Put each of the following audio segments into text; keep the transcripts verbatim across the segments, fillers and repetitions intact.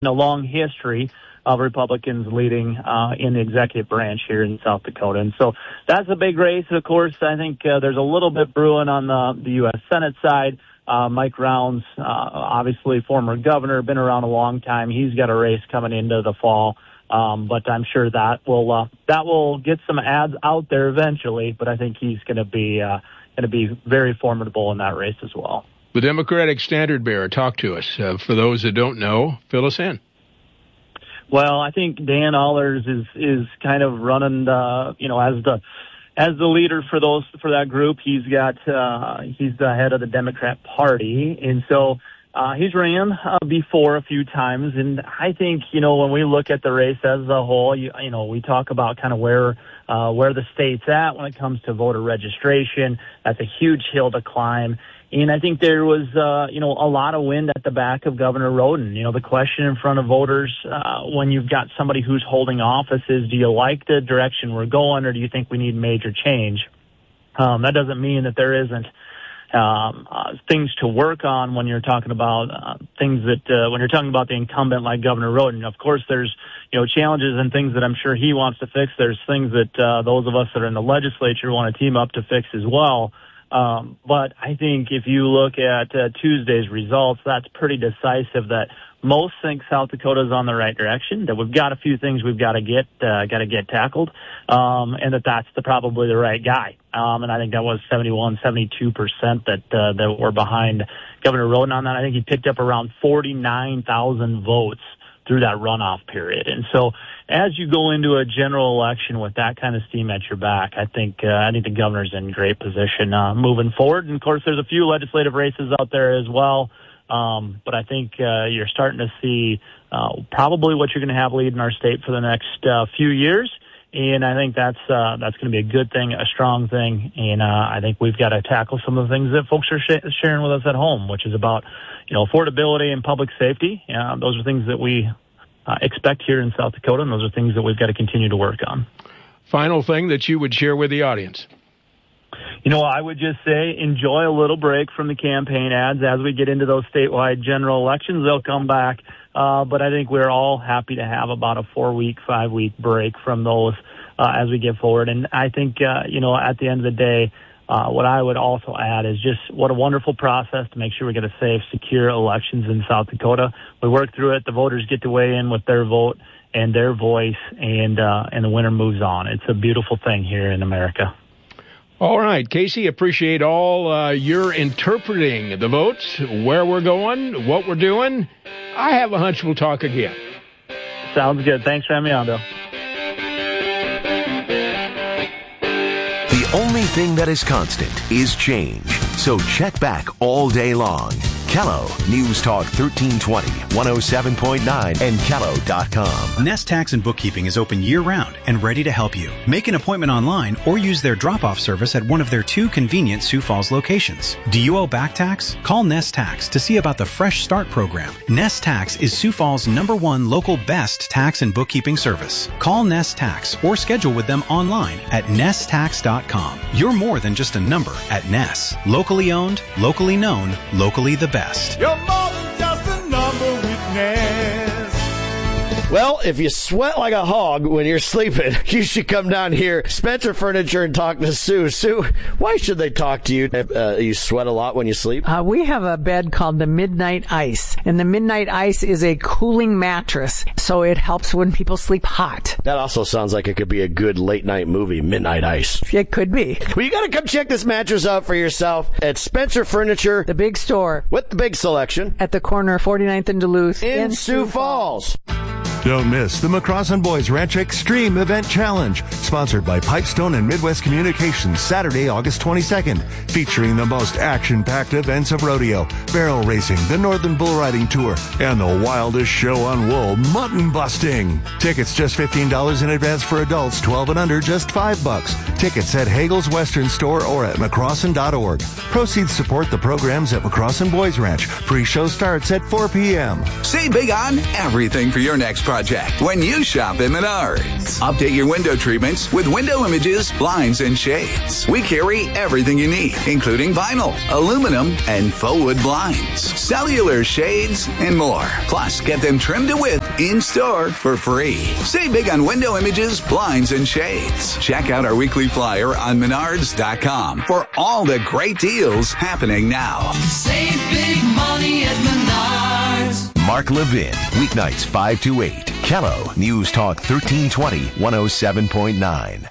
a long history of Republicans leading uh, in the executive branch here in South Dakota. And so that's a big race. Of course, I think uh, there's a little bit brewing on the, the U S Senate side. Uh, Mike Rounds, uh, obviously former governor, been around a long time. He's got a race coming into the fall. Um, but I'm sure that will uh, that will get some ads out there eventually. But I think he's going to be uh, going to be very formidable in that race as well. The Democratic standard bearer, talk to us. Uh, for those that don't know, fill us in. Well, I think Dan Allers is is kind of running, uh, you know, as the as the leader for those for that group. He's got uh, he's the head of the Democrat Party, and so uh, he's ran uh, before a few times. And I think, you know, when we look at the race as a whole, you, you know, we talk about kind of where uh, where the state's at when it comes to voter registration. That's a huge hill to climb. And I think there was, uh, you know, a lot of wind at the back of Governor Roden. You know, the question in front of voters uh, when you've got somebody who's holding office is, do you like the direction we're going, or do you think we need major change? Um, that doesn't mean that there isn't um, uh, things to work on when you're talking about uh, things that uh, when you're talking about the incumbent like Governor Roden. Of course, there's, you know, challenges and things that I'm sure he wants to fix. There's things that uh, those of us that are in the legislature want to team up to fix as well. Um, but I think if you look at uh, Tuesday's results, that's pretty decisive that most think South Dakota is on the right direction, that we've got a few things we've got to get, uh, got to get tackled, um, and that that's the, probably the right guy. Um, and I think that was seventy-one, seventy-two percent that, uh, that were behind Governor Roden on that. I think he picked up around forty-nine thousand votes through that runoff period. And so as you go into a general election with that kind of steam at your back, I think uh, I think the governor's in great position uh, moving forward. And, of course, there's a few legislative races out there as well. Um, but I think uh, you're starting to see uh, probably what you're going to have leading our state for the next uh, few years. And I think that's uh, that's going to be a good thing, a strong thing. And uh, I think we've got to tackle some of the things that folks are sh- sharing with us at home, which is about, you know, affordability and public safety. Uh, those are things that we uh, expect here in South Dakota, and those are things that we've got to continue to work on. Final thing that you would share with the audience. You know, I would just say enjoy a little break from the campaign ads. As we get into those statewide general elections, they'll come back. Uh, but I think we're all happy to have about a four-week, five-week break from those uh, as we get forward. And I think, uh, you know, at the end of the day, uh, what I would also add is just what a wonderful process to make sure we get a safe, secure elections in South Dakota. We work through it. The voters get to weigh in with their vote and their voice, and uh, and the winner moves on. It's a beautiful thing here in America. All right, Casey, appreciate all uh, your interpreting the votes, where we're going, what we're doing. I have a hunch we'll talk again. Sounds good. Thanks for having me on, Bill. The only thing that is constant is change. So check back all day long. Kello, News Talk thirteen twenty, one oh seven point nine, and Kello dot com. Nest Tax and Bookkeeping is open year-round and ready to help you. Make an appointment online or use their drop-off service at one of their two convenient Sioux Falls locations. Do you owe back tax? Call Nest Tax to see about the Fresh Start program. Nest Tax is Sioux Falls' number one local best tax and bookkeeping service. Call Nest Tax or schedule with them online at nest tax dot com. You're more than just a number at Nest. Locally owned, locally known, locally the best. You're more than just a number with Nest. Well, if you sweat like a hog when you're sleeping, you should come down here, Spencer Furniture, and talk to Sue. Sue, why should they talk to you? Uh, you sweat a lot when you sleep? Uh, we have a bed called the Midnight Ice, and the Midnight Ice is a cooling mattress, so it helps when people sleep hot. That also sounds like it could be a good late-night movie, Midnight Ice. It could be. Well, you got to come check this mattress out for yourself at Spencer Furniture. The big store. With the big selection. At the corner of forty-ninth and Duluth. In, in Sioux Falls. Don't miss the McCrossin Boys Ranch Extreme Event Challenge, sponsored by Pipestone and Midwest Communications, Saturday, August twenty-second, featuring the most action-packed events of rodeo, barrel racing, the Northern Bull Riding Tour, and the wildest show on wool, mutton busting. Tickets just fifteen dollars in advance for adults, twelve and under, just five bucks. Tickets at Hagel's Western Store or at McCrossin dot org. Proceeds support the programs at McCrossin Boys Ranch. Pre-show starts at four p.m. Save big on everything for your next project when you shop at Menards. Update your window treatments with window images, blinds, and shades. We carry everything you need, including vinyl, aluminum, and faux wood blinds, cellular shades, and more. Plus, get them trimmed to width in-store for free. Save big on window images, blinds, and shades. Check out our weekly flyer on menards dot com for all the great deals happening now. Save big money at Menards. Mark Levin, weeknights five to eight. Kello, News Talk thirteen twenty, one oh seven point nine.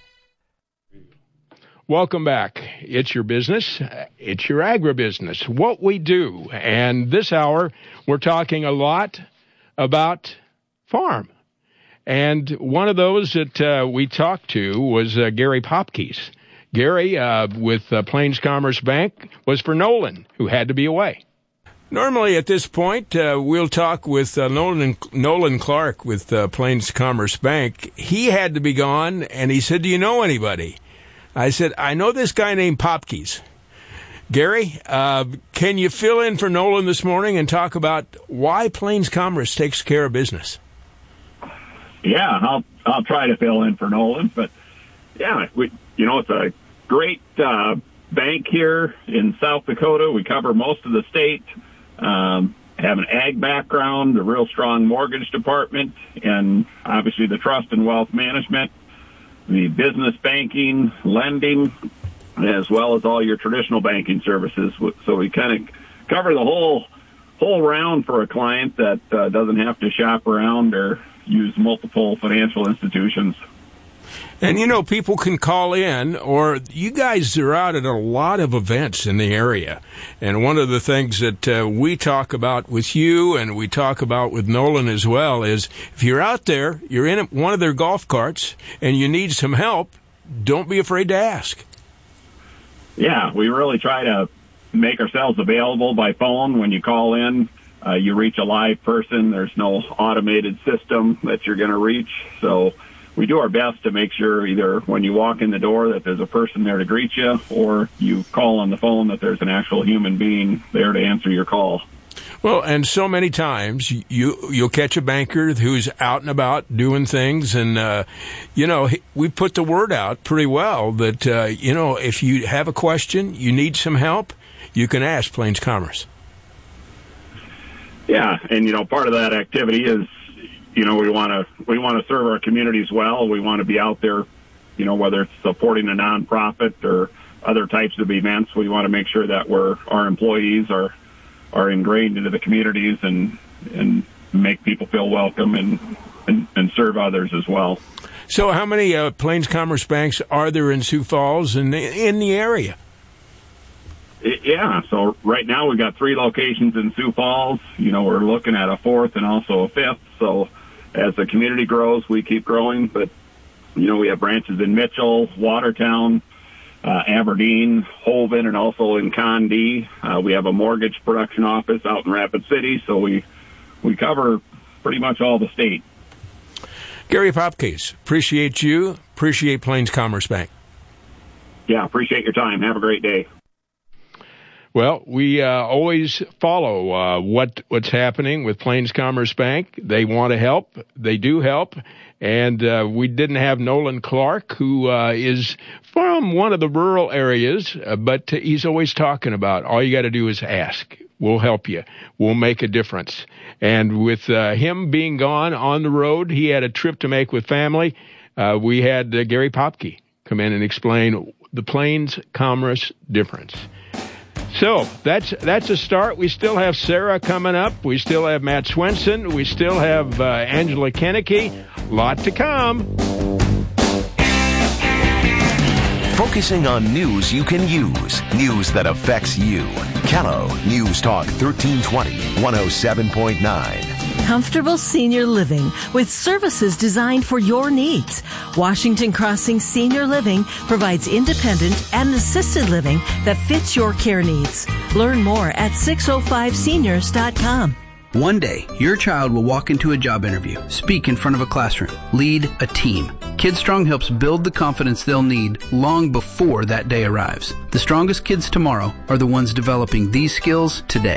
Welcome back. It's your business. It's your agribusiness. What we do. And this hour, we're talking a lot about farm. And one of those that uh, we talked to was uh, Gary Popkes. Gary, uh, with uh, Plains Commerce Bank, was for Nolan, who had to be away. Normally at this point, uh, we'll talk with uh, Nolan, Nolan Clark with uh, Plains Commerce Bank. He had to be gone, and he said, do you know anybody? I said, I know this guy named Popkes. Gary, uh, can you fill in for Nolan this morning and talk about why Plains Commerce takes care of business? Yeah, I'll I'll try to fill in for Nolan, but yeah, we you know it's a great uh, bank here in South Dakota. We cover most of the state. Um, have an ag background, a real strong mortgage department, and obviously the trust and wealth management, the business banking, lending, as well as all your traditional banking services. So we kind of cover the whole whole round for a client that uh, doesn't have to shop around or use multiple financial institutions. And, you know, people can call in, or you guys are out at a lot of events in the area. And one of the things that uh, we talk about with you and we talk about with Nolan as well is if you're out there, you're in one of their golf carts, and you need some help, don't be afraid to ask. Yeah, we really try to make ourselves available by phone. When you call in, uh, you reach a live person. There's no automated system that you're going to reach. So we do our best to make sure either when you walk in the door that there's a person there to greet you, or you call on the phone that there's an actual human being there to answer your call. Well, and so many times you, you'll catch a banker who's out and about doing things, and, uh, you know, we put the word out pretty well that, uh, you know, if you have a question, you need some help, you can ask Plains Commerce. Yeah, and, you know, part of that activity is, you know, we want to we want to serve our communities well. We want to be out there, you know, whether it's supporting a nonprofit or other types of events. We want to make sure that we're our employees are are ingrained into the communities and and make people feel welcome and and, and serve others as well. So, how many uh, Plains Commerce Banks are there in Sioux Falls and in the area? Yeah, so right now we've got three locations in Sioux Falls. You know, we're looking at a fourth and also a fifth. So as the community grows, we keep growing. But, you know, we have branches in Mitchell, Watertown, uh, Aberdeen, Holven, and also in Condé. Uh, we have a mortgage production office out in Rapid City. So we, we cover pretty much all the state. Gary Popkes, appreciate you. Appreciate Plains Commerce Bank. Yeah, appreciate your time. Have a great day. Well, we uh, always follow uh, what what's happening with Plains Commerce Bank. They want to help. They do help. And uh, we didn't have Nolan Clark, who uh, is from one of the rural areas, uh, but he's always talking about all you got to do is ask. We'll help you. We'll make a difference. And with uh, him being gone on the road, he had a trip to make with family. Uh, we had uh, Gary Popke come in and explain the Plains Commerce difference. So that's that's a start. We still have Sarah coming up. We still have Matt Swenson. We still have uh, Angela Kennecke. Lot to come. Focusing on news you can use. News that affects you. Kello News Talk thirteen twenty, one oh seven point nine. Comfortable senior living with services designed for your needs. Washington Crossing Senior Living provides independent and assisted living that fits your care needs. Learn more at six oh five seniors dot com. One day, your child will walk into a job interview, speak in front of a classroom, lead a team. KidStrong helps build the confidence they'll need long before that day arrives. The strongest kids tomorrow are the ones developing these skills today.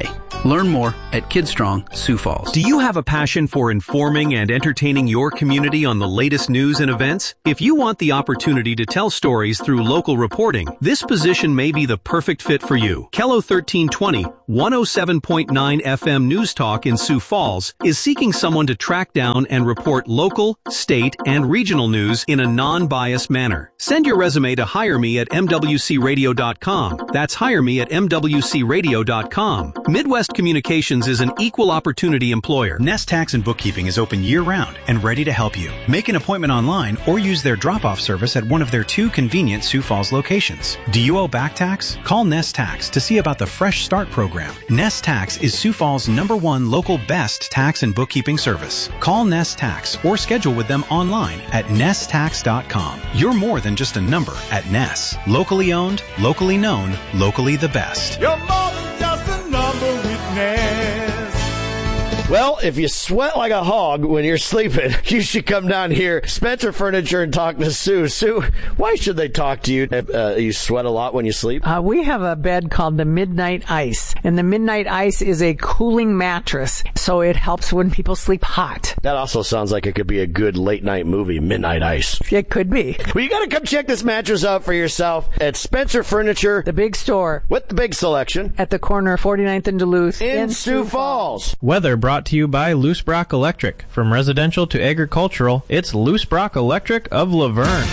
Learn more at Kidstrong Sioux Falls. Do you have a passion for informing and entertaining your community on the latest news and events? If you want the opportunity to tell stories through local reporting, this position may be the perfect fit for you. Kello thirteen twenty, one oh seven point nine F M News Talk in Sioux Falls is seeking someone to track down and report local, state, and regional news in a non-biased manner. Send your resume to hire me at M W C radio dot com. That's hire me at M W C radio dot com. Midwest Communications is an equal opportunity employer. Nest Tax and Bookkeeping is open year-round and ready to help you. Make an appointment online or use their drop-off service at one of their two convenient Sioux Falls locations. Do you owe back tax? Call Nest Tax to see about the Fresh Start program. Nest Tax is Sioux Falls' number one local best tax and bookkeeping service. Call Nest Tax or schedule with them online at nest tax dot com. You're more than just a number at Nest. Locally owned, locally known, locally the best. You're more than just a number with Nest. Well, if you sweat like a hog when you're sleeping, you should come down here, Spencer Furniture, and talk to Sue. Sue, why should they talk to you? Uh, you sweat a lot when you sleep? Uh, we have a bed called the Midnight Ice, and the Midnight Ice is a cooling mattress, so it helps when people sleep hot. That also sounds like it could be a good late-night movie, Midnight Ice. It could be. Well, you got to come check this mattress out for yourself at Spencer Furniture. The big store. With the big selection. At the corner of forty-ninth and Duluth. In, in Sioux Falls. Weather brought to you by Loose Brock Electric. From residential to agricultural, it's Loose Brock Electric of Laverne.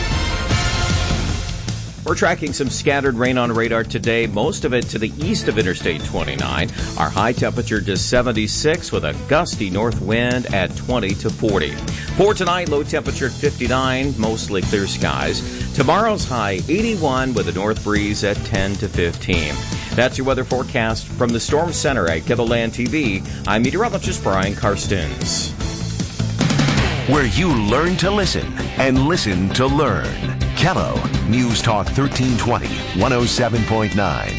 We're tracking some scattered rain on radar today, most of it to the east of Interstate twenty-nine. Our high temperature to seventy-six with a gusty north wind at twenty to forty. For tonight, low temperature at fifty-nine, mostly clear skies. Tomorrow's high eighty-one with a north breeze at ten to fifteen. That's your weather forecast from the Storm Center at KELOLAND T V. I'm meteorologist Brian Karstens. Where you learn to listen and listen to learn. Kello News Talk thirteen twenty, one oh seven point nine.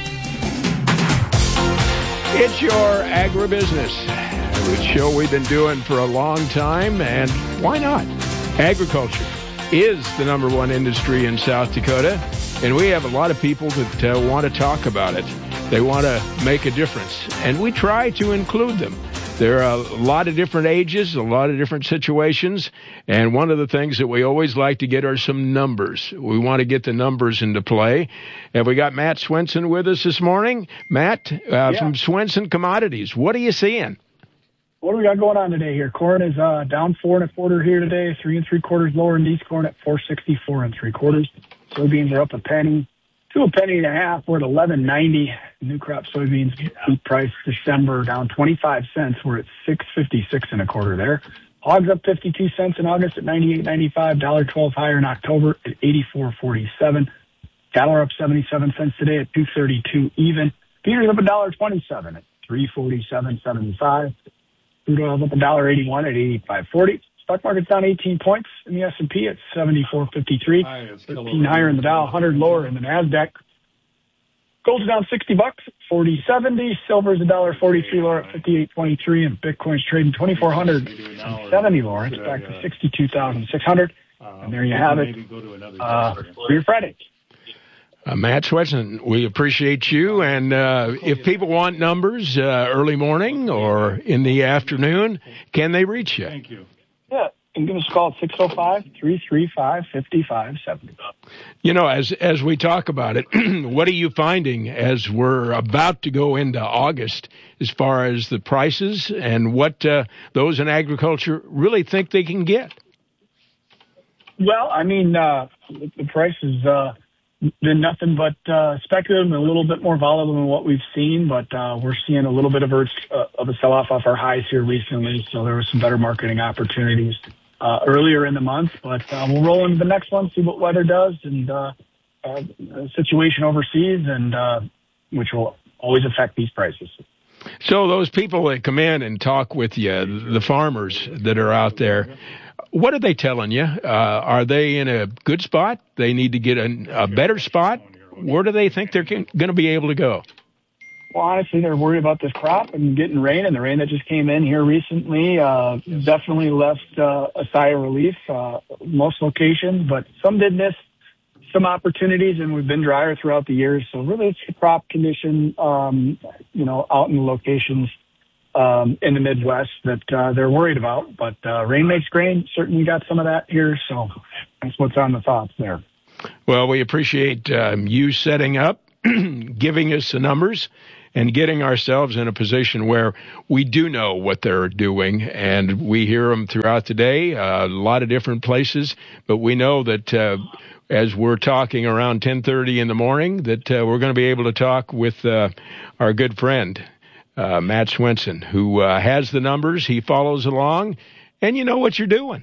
It's your agribusiness, a show we've been doing for a long time, and why not? Agriculture is the number one industry in South Dakota, and we have a lot of people that uh, want to talk about it. They want to make a difference, and we try to include them. There are a lot of different ages, a lot of different situations, and one of the things that we always like to get are some numbers. We want to get the numbers into play. Have we got Matt Swenson with us this morning? Matt, uh, yeah. From Swenson Commodities, what are you seeing? What do we got going on today here? Corn is uh, down four and a quarter here today, three and three quarters lower in East corn at four sixty-four and three quarters. Soybeans are up a penny to a penny and a half. We're at eleven ninety. New crop soybeans wheat price December down twenty-five cents. We're at six fifty-six and a quarter there. Hogs up fifty-two cents in August at ninety-eight ninety-five. one dollar twelve higher in October at eighty-four forty-seven. Cattle are up seventy-seven cents today at two thirty-two even. Feeders up one dollar twenty-seven at three forty-seven seventy-five. Crude oil's up one dollar eighty-one at eighty-five forty. Stock market's down eighteen points in the S and P at seventy-four fifty-three. thirteen higher in the Dow, one hundred lower in the NASDAQ. Gold's down sixty bucks, forty seventy. Silver's one dollar forty-three lower at fifty-eight twenty-three, and Bitcoin's trading twenty-four seventy lower. It's back to sixty-two thousand six hundred. And there you have it. Uh, for your Friday. Uh, Matt Swenson, we appreciate you. And uh, if people want numbers uh, early morning or in the afternoon, can they reach you? Thank you. Yeah, you can give us a call at six oh five, three three five, five five seven oh. You know, as as we talk about it, what are you finding as we're about to go into August as far as the prices and what uh, those in agriculture really think they can get? Well, I mean, uh, the prices uh, been nothing but uh, speculative and a little bit more volatile than what we've seen, but uh, we're seeing a little bit of a, uh, of a sell-off off our highs here recently, so there were some better marketing opportunities uh, earlier in the month, but uh, we'll roll into the next one, see what weather does, and uh, uh, situation overseas, and uh, which will always affect these prices. So those people that come in and talk with you, the farmers that are out there, what are they telling you? Uh, are they in a good spot? They need to get a, a better spot? Where do they think they're going to be able to go? Well, honestly, they're worried about this crop and getting rain, and the rain that just came in here recently uh, definitely left uh, a sigh of relief, uh, most locations, but some did miss some opportunities, and we've been drier throughout the years. So really, it's the crop condition, um, you know, out in the locations um, in the Midwest that uh, they're worried about. But uh, rain makes grain. Certainly got some of that here. So that's what's on the thoughts there. Well, we appreciate um, you setting up, giving us the numbers, and getting ourselves in a position where we do know what they're doing, and we hear them throughout the day, uh, a lot of different places, but we know that uh, as we're talking around ten thirty in the morning, that uh, we're going to be able to talk with uh, our good friend, uh, Matt Swenson, who uh, has the numbers, he follows along, and you know what you're doing.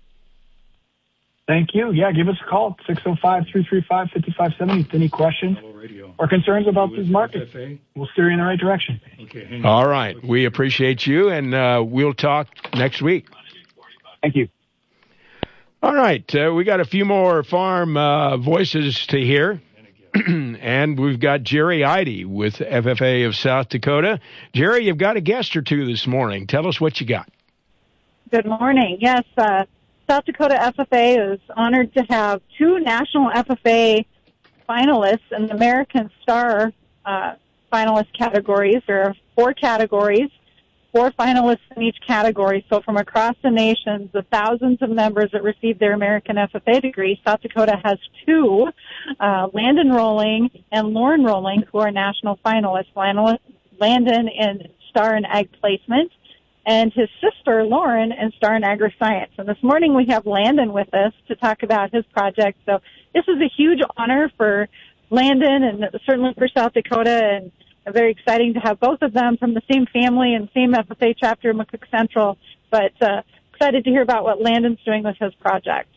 Thank you. Yeah, give us a call, six oh five, three three five, five five seven zero. Any questions or concerns about these markets, we'll steer you in the right direction. Okay. All right. We appreciate you, and uh, we'll talk next week. Thank you. All right. Uh, we got a few more farm uh, voices to hear, and we've got Jerry Eide with F F A of South Dakota. Jerry, you've got a guest or two this morning. Tell us what you got. Good morning. Yes, uh, South Dakota F F A is honored to have two national F F A finalists in the American Star uh, finalist categories. There are four categories, four finalists in each category. So from across the nation, the thousands of members that receive their American F F A degree, South Dakota has two, uh, Landon Rolling and Lauren Rolling, who are national finalists. Landon in Star in Ag Placement, and his sister, Lauren, in Star in Agri-Science. And this morning we have Landon with us to talk about his project. So this is a huge honor for Landon and certainly for South Dakota, and very exciting to have both of them from the same family and same F F A chapter in McCook Central. But uh, excited to hear about what Landon's doing with his project.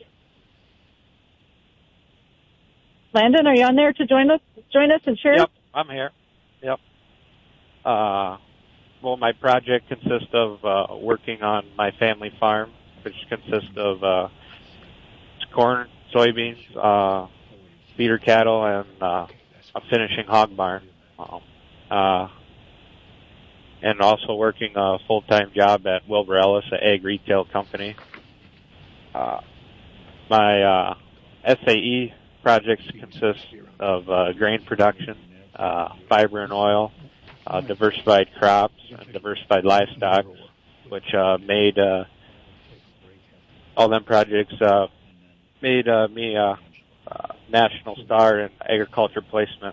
Landon, are you on there to join us, join us and share? Yep, I'm here. Yep. Uh, Well, my project consists of uh, working on my family farm, which consists of uh, corn, soybeans, uh, feeder cattle, and uh, a finishing hog barn. Um, uh, and also working a full-time job at Wilbur Ellis, an ag retail company. Uh, my uh, S A E projects consist of uh, grain production, uh, fiber and oil, Uh, diversified crops and diversified livestock, which uh, made uh, all them projects uh, made uh, me a uh, uh, national star in agriculture placement.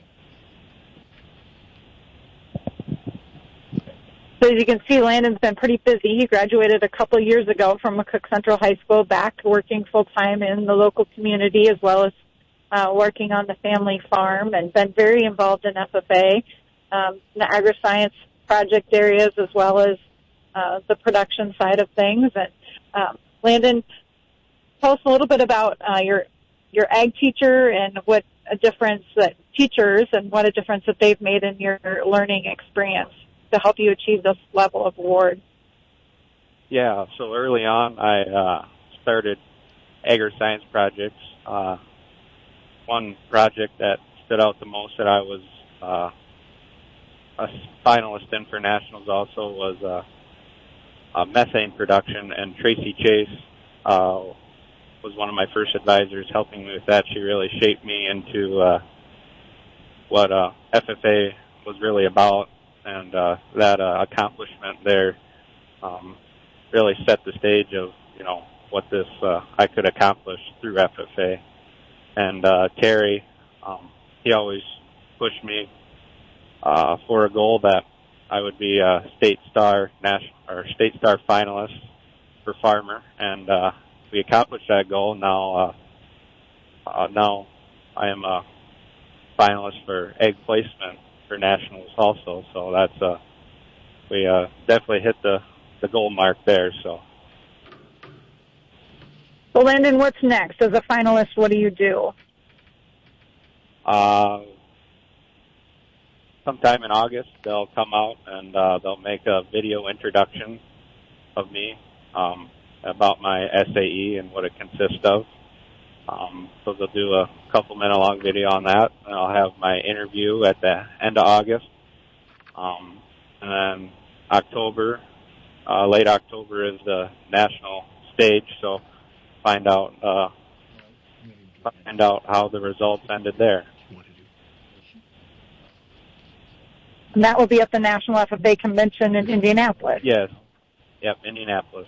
So as you can see, Landon's been pretty busy. He graduated a couple of years ago from McCook Central High School, back working full-time in the local community as well as uh, working on the family farm, and been very involved in F F A. Um, the agri-science project areas as well as uh, the production side of things. And um, Landon, tell us a little bit about uh, your your ag teacher and what a difference that teachers and what a difference that they've made in your learning experience to help you achieve this level of award. Yeah, so early on I uh, started agri-science projects. Uh, one project that stood out the most that I was uh, a finalist in for nationals also was uh, uh, methane production, and Tracy Chase uh, was one of my first advisors helping me with that. She really shaped me into uh, what uh, F F A was really about, and uh, that uh, accomplishment there um, really set the stage of, you know, what this uh, I could accomplish through F F A. And uh, Terry, um, he always pushed me Uh, for a goal that I would be a state star national or state star finalist for farmer, and uh, we accomplished that goal. Now, uh, uh, now I am a finalist for egg placement for nationals also. So that's uh, we uh, definitely hit the the goal mark there. So, well, Landon, what's next as a finalist? What do you do? Uh. Sometime in August, they'll come out and uh, they'll make a video introduction of me um, about my S A E and what it consists of. Um, so they'll do a couple minute long video on that, and I'll have my interview at the end of August. Um, and then October, uh, late October is the national stage, so find out uh, find out how the results ended there. And that will be at the National F F A Convention in Indianapolis. Yes. Yep, Indianapolis.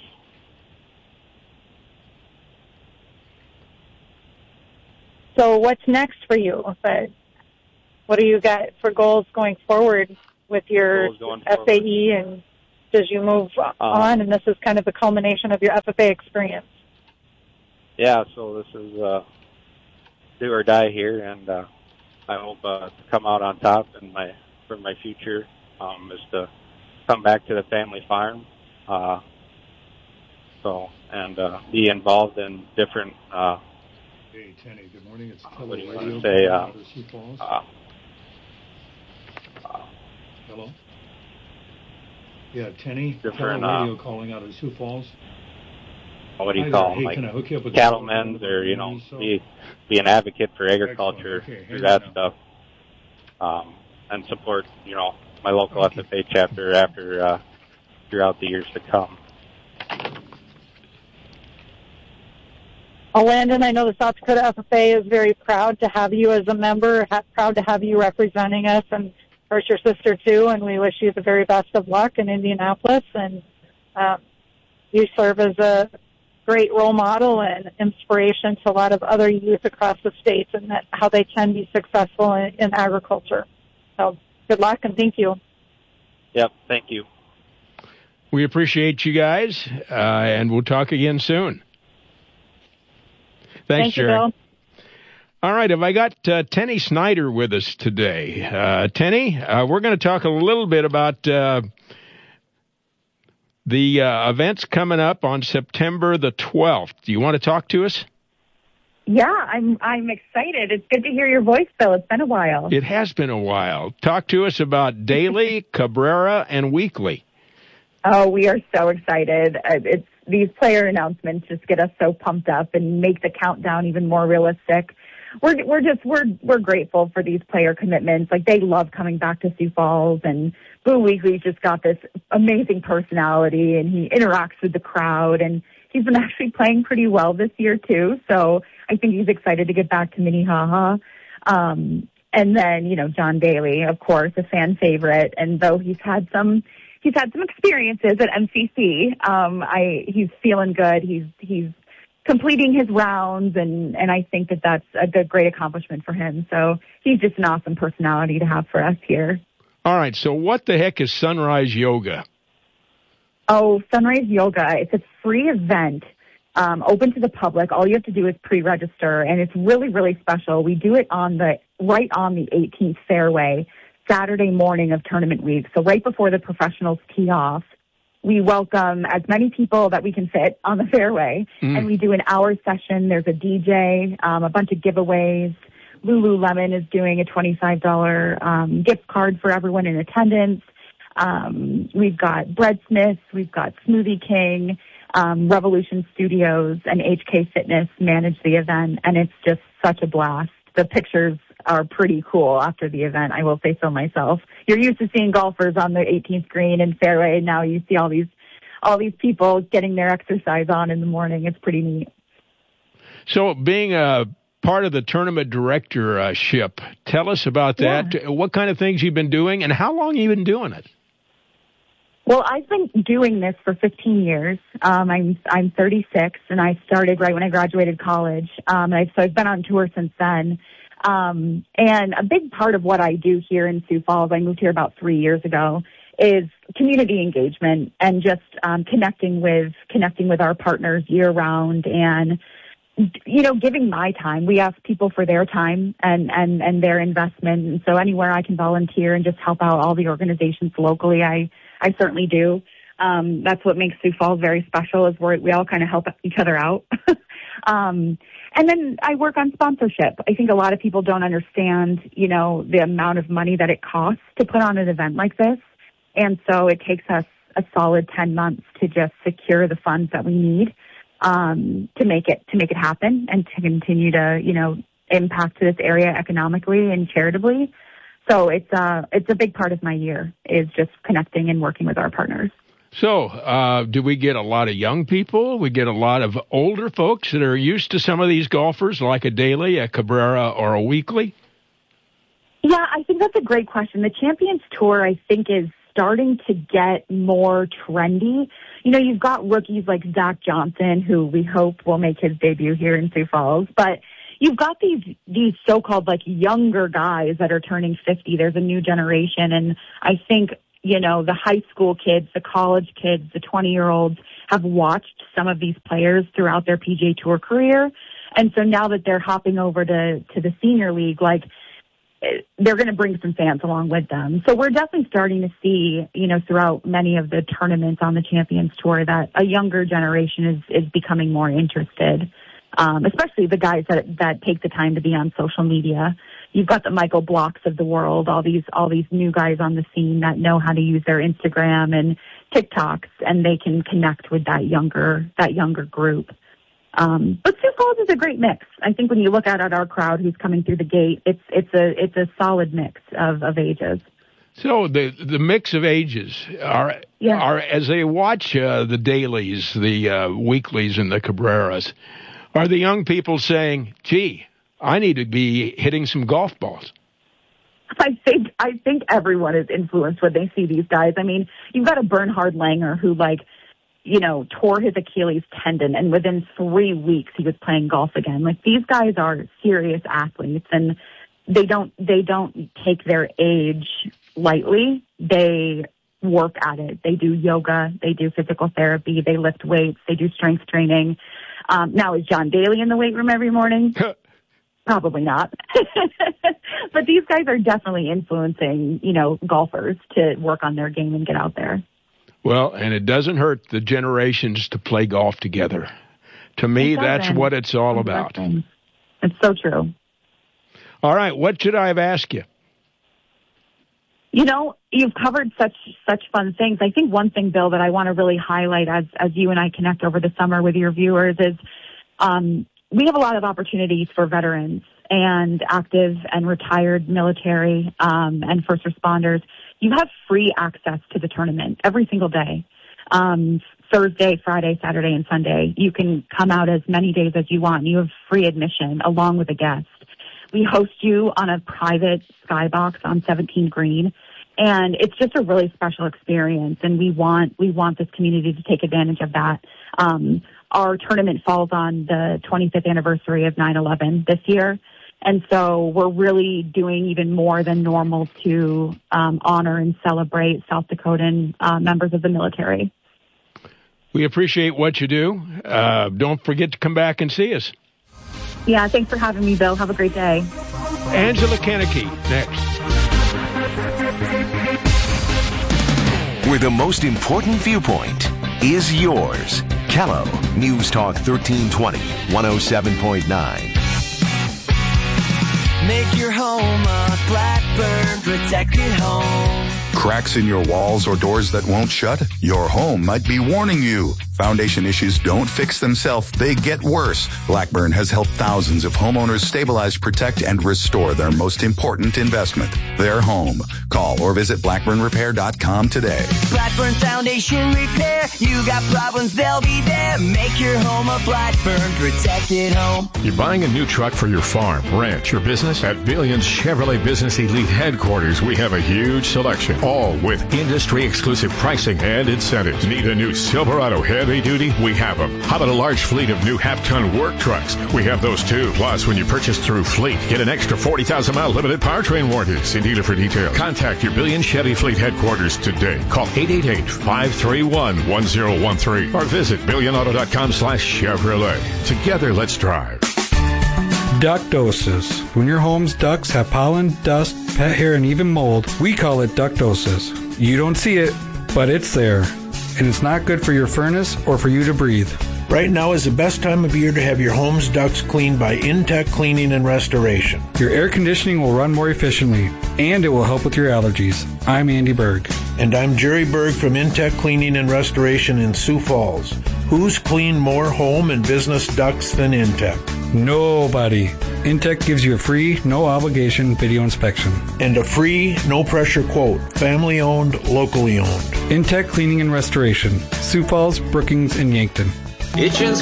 So what's next for you? But what do you got for goals going forward with your F A E, and as you move um, on, and this is kind of the culmination of your F F A experience? Yeah, so this is uh, do or die here, and uh, I hope uh, to come out on top, and my for my future um, is to come back to the family farm. Uh, so, and uh, be involved in different, uh, hey, Tenny, good morning. It's what do you want to say, uh, uh, uh, hello? Yeah, Tenny, different, radio uh, calling out of Sioux Falls. What do you Hi call there. them? Hey, like can I hook you up with cattlemen's, or, you know, be, be an advocate for agriculture, okay, do that stuff. Um, and support, you know, my local okay. F F A chapter after, uh, throughout the years to come. Well, Landon, I know the South Dakota F F A is very proud to have you as a member, ha- proud to have you representing us, and of course your sister too, and we wish you the very best of luck in Indianapolis. And um, you serve as a great role model and inspiration to a lot of other youth across the states, and that how they can be successful in, in agriculture. So good luck, and thank you. Yep, thank you. We appreciate you guys, uh, and we'll talk again soon. Thanks, Thank Jerry. You, Bill. All right, have I got uh, Tenny Snyder with us today? Uh, Tenny, uh, we're going to talk a little bit about uh, the uh, events coming up on September the twelfth. Do you want to talk to us? Yeah, I'm I'm excited. It's good to hear your voice, Bill. It's been a while. It has been a while. Talk to us about daily, Cabrera, and weekly. Oh, we are so excited. It's these player announcements just get us so pumped up and make the countdown even more realistic. We're we're just we're we're grateful for these player commitments. Like, they love coming back to Sioux Falls, and Boo Weekley's just got this amazing personality, and he interacts with the crowd, and he's been actually playing pretty well this year too. So I think he's excited to get back to Minnehaha. Um, and then, you know, John Daly, of course, a fan favorite, and though he's had some. He's had some experiences at M C C. Um, I he's feeling good. He's he's completing his rounds, and, and I think that that's a good, great accomplishment for him. So he's just an awesome personality to have for us here. All right. So what the heck is Sunrise Yoga? Oh, Sunrise Yoga. It's a free event, um, open to the public. All you have to do is pre-register, and it's really, really special. We do it on the right on the eighteenth fairway, Saturday morning of tournament week. So right before the professionals tee off, we welcome as many people that we can fit on the fairway. Mm. And we do an hour session. There's a D J, um, a bunch of giveaways. Lululemon is doing a twenty-five dollars um, gift card for everyone in attendance. Um, we've got Bread Smiths. We've got Smoothie King. Um, Revolution Studios and H K Fitness manage the event. And it's just such a blast. The pictures are pretty cool after the event, I will say so myself. You're used to seeing golfers on the eighteenth green and fairway, and now you see all these all these people getting their exercise on in the morning. It's pretty neat. So being a part of the tournament directorship, tell us about that. Yeah. What kind of things you've been doing, and how long have you been doing it? Well, I've been doing this for fifteen years. Um, I'm I'm thirty-six, and I started right when I graduated college. Um, and I've, so I've been on tour since then. Um, and a big part of what I do here in Sioux Falls, I moved here about three years ago, is community engagement and just um, connecting with connecting with our partners year round, and you know, giving my time. We ask people for their time and and and their investment, and so anywhere I can volunteer and just help out all the organizations locally, I I certainly do. Um, that's what makes Sioux Falls very special, is we we all kind of help each other out. um, and then I work on sponsorship. I think a lot of people don't understand, you know, the amount of money that it costs to put on an event like this. And so it takes us a solid ten months to just secure the funds that we need, um, to make it, to make it happen and to continue to, you know, impact this area economically and charitably. So it's, uh, it's a big part of my year, is just connecting and working with our partners. So, uh, do we get a lot of young people? We get a lot of older folks that are used to some of these golfers, like a Daly, a Cabrera, or a Weekly? Yeah, I think that's a great question. The Champions Tour, I think, is starting to get more trendy. You know, you've got rookies like Zach Johnson, who we hope will make his debut here in Sioux Falls, but you've got these these so-called like younger guys that are turning fifty. There's a new generation, and I think, you know, the high school kids, the college kids, the twenty-year-olds have watched some of these players throughout their P G A Tour career, and so now that they're hopping over to to the senior league, like, they're going to bring some fans along with them. So we're definitely starting to see, you know, throughout many of the tournaments on the Champions Tour that a younger generation is, is becoming more interested, um, especially the guys that, that take the time to be on social media. You've got the Michael Blocks of the world, all these, all these new guys on the scene that know how to use their Instagram and TikToks, and they can connect with that younger, that younger group. Um, but Sioux Falls is a great mix. I think when you look out at our crowd who's coming through the gate, it's it's a it's a solid mix of, of ages. So the the mix of ages are yeah. are as they watch uh, the Dalys, the uh, Weeklies, and the Cabreras, are the young people saying, "Gee, I need to be hitting some golf balls"? I think I think everyone is influenced when they see these guys. I mean, you've got a Bernhard Langer who, like, you know, tore his Achilles tendon, and within three weeks he was playing golf again. Like, these guys are serious athletes, and they don't they don't take their age lightly. They work at it. They do yoga, they do physical therapy, they lift weights, they do strength training. Um, now, is John Daly in the weight room every morning? Probably not. But these guys are definitely influencing, you know, golfers to work on their game and get out there. Well, and it doesn't hurt the generations to play golf together. To me, that's what it's all about. It's so true. All right, what should I have asked you? You know, you've covered such such fun things. I think one thing, Bill, that I want to really highlight as as you and I connect over the summer with your viewers is um, we have a lot of opportunities for veterans and active and retired military um, and first responders. You have free access to the tournament every single day. Um, Thursday, Friday, Saturday, and Sunday. You can come out as many days as you want. You have free admission along with a guest. We host you on a private skybox on seventeen Green, and it's just a really special experience. And we want we want this community to take advantage of that. Um, our tournament falls on the twenty-fifth anniversary of nine eleven this year. And so we're really doing even more than normal to um, honor and celebrate South Dakotan uh, members of the military. We appreciate what you do. Uh, don't forget to come back and see us. Yeah, thanks for having me, Bill. Have a great day. Angela Kennecke, next. Where the most important viewpoint is yours. Kello, News Talk thirteen twenty, one oh seven point nine. Make your home a Blackburn protected home. Cracks in your walls or doors that won't shut? Your home might be warning you. Foundation issues don't fix themselves, they get worse. Blackburn has helped thousands of homeowners stabilize, protect, and restore their most important investment, their home. Call or visit blackburn repair dot com today. Blackburn Foundation Repair. You got problems, they'll be there. Make your home a Blackburn protected home. You're buying a new truck for your farm, ranch, or business? At Billions Chevrolet Business Elite Headquarters, we have a huge selection, all with industry-exclusive pricing and incentives. Need a new Silverado heavy duty? We have them. How about a large fleet of new half-ton work trucks? We have those too. Plus, when you purchase through Fleet, get an extra forty thousand mile limited powertrain warranty. See dealer for details. Contact your Billion Chevy Fleet Headquarters today. Call eight eight eight, five three one, one zero one three or visit billion auto dot com slash Chevrolet. Together, let's drive. Ductosis. When your home's ducts have pollen, dust, pet hair, and even mold, we call it ductosis. You don't see it, but it's there. And it's not good for your furnace or for you to breathe. Right now is the best time of year to have your home's ducts cleaned by Intech Cleaning and Restoration. Your air conditioning will run more efficiently, and it will help with your allergies. I'm Andy Berg. And I'm Jerry Berg from Intech Cleaning and Restoration in Sioux Falls. Who's cleaned more home and business ducts than Intech? Nobody. Intech gives you a free, no-obligation video inspection. And a free, no-pressure quote. Family-owned, locally owned. Intech Cleaning and Restoration, Sioux Falls, Brookings, and Yankton. Itchin's